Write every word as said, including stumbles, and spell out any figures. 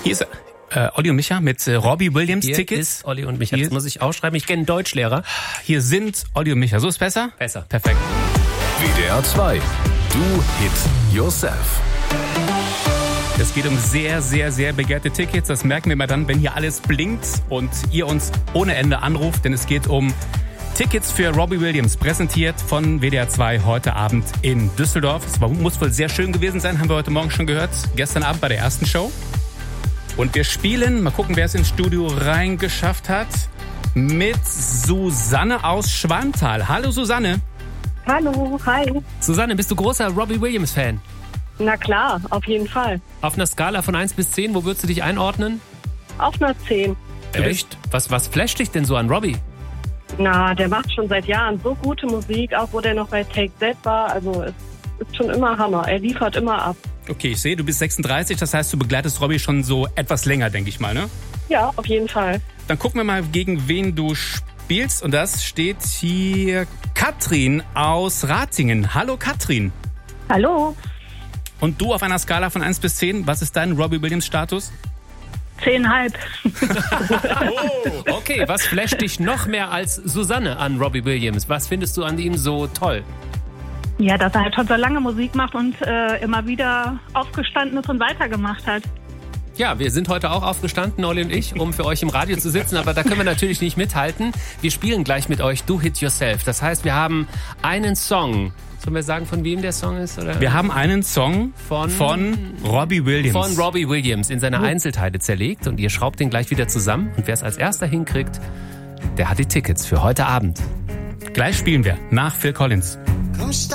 Hier ist äh, Olli und Micha mit äh, Robbie Williams Hier Tickets. Ist Olli und Micha. Das muss ich ausschreiben. Ich kenne einen Deutschlehrer. Hier sind Olli und Micha. So ist besser? Besser. Perfekt. W D R zwei. Do Hit Yourself. Es geht um sehr, sehr, sehr begehrte Tickets. Das merken wir immer dann, wenn hier alles blinkt und ihr uns ohne Ende anruft. Denn es geht um Tickets für Robbie Williams, präsentiert von W D R zwei heute Abend in Düsseldorf. Es war, muss wohl sehr schön gewesen sein, haben wir heute Morgen schon gehört. Gestern Abend bei der ersten Show. Und wir spielen, mal gucken, wer es ins Studio reingeschafft hat, mit Susanne aus Schwanthaal. Hallo Susanne. Hallo, hi. Susanne, bist du großer Robbie Williams-Fan? Na klar, auf jeden Fall. Auf einer Skala von eins bis zehn, wo würdest du dich einordnen? Auf einer zehn. Echt? Was, was flasht dich denn so an Robbie? Na, der macht schon seit Jahren so gute Musik, auch wo der noch bei Take That war. Also es ist schon immer Hammer. Er liefert immer ab. Okay, ich sehe, du bist sechsunddreißig, das heißt, du begleitest Robbie schon so etwas länger, denke ich mal, ne? Ja, auf jeden Fall. Dann gucken wir mal, gegen wen du spielst. Und das steht hier Katrin aus Ratingen. Hallo Katrin. Hallo. Und du auf einer Skala von eins bis zehn, was ist dein Robbie Williams Status? Zehnhalb. Oh, okay, was flasht dich noch mehr als Susanne an Robbie Williams? Was findest du an ihm so toll? Ja, dass er halt schon so lange Musik macht und äh, immer wieder aufgestanden ist und weitergemacht hat. Ja, wir sind heute auch aufgestanden, Olli und ich, um für euch im Radio zu sitzen, aber da können wir natürlich nicht mithalten. Wir spielen gleich mit euch Do Hit Yourself. Das heißt, wir haben einen Song. Sollen wir sagen, von wem der Song ist? Oder? Wir haben einen Song von, von Robbie Williams. Von Robbie Williams in seine Einzelteile zerlegt und ihr schraubt den gleich wieder zusammen. Und wer es als erster hinkriegt, der hat die Tickets für heute Abend. Gleich spielen wir nach Phil Collins.